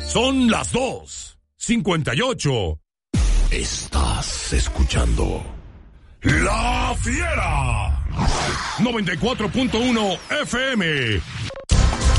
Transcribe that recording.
Son las 2:58. Estás escuchando La Fiera 94.1 FM